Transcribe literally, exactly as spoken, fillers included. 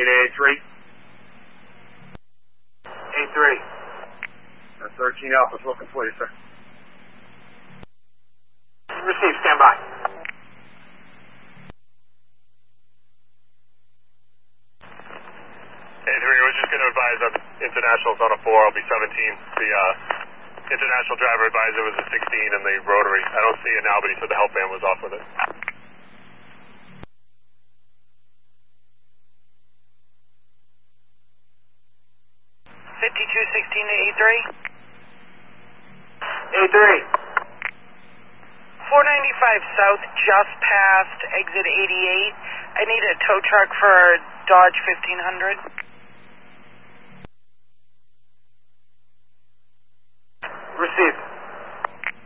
eight eighty-three. eight three. Uh, thirteen Alpha's looking for you, sir. Receive, stand by. eight three, we're just going to advise on International's on a four, I'll be seventeen. The uh, International driver advisor was a sixteen in the rotary. I don't see it now, but he said the help van was off with it. fifty-two sixteen to eight three. eight three. four ninety-five south, just past exit eighty-eight. I need a tow truck for Dodge fifteen hundred. Received.